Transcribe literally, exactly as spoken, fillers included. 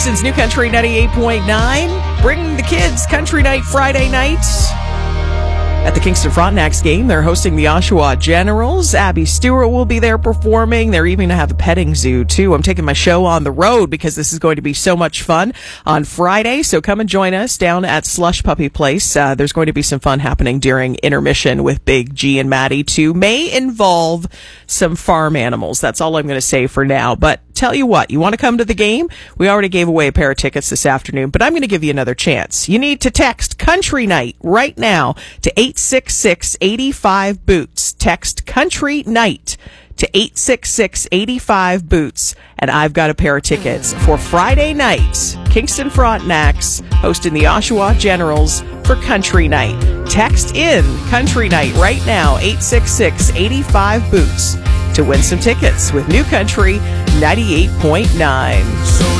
Kingston's New Country ninety-eight point nine. Bring the kids country night Friday night. At the Kingston Frontenacs game, they're hosting the Oshawa Generals. Abby Stewart will be there performing. They're even going to have a petting zoo, too. I'm taking my show on the road because this is going to be so much fun on Friday. So come and join us down at Slush Puppy Place. Uh, there's going to be some fun happening during intermission with Big G and Maddie, too. May involve some farm animals. That's all I'm going to say for now. But tell you what, you want to come to the game? We already gave away a pair of tickets this afternoon, but I'm going to give you another chance. You need to text Country Night right now to eight six six, eight five, boots. Text Country Night to eight six six, eight five, boots. And I've got a pair of tickets for Friday night. Kingston Frontenacs hosting the Oshawa Generals for Country Night. Text in Country Night right now, eight six six, eight five, boots, to win some tickets with New Country ninety-eight point nine.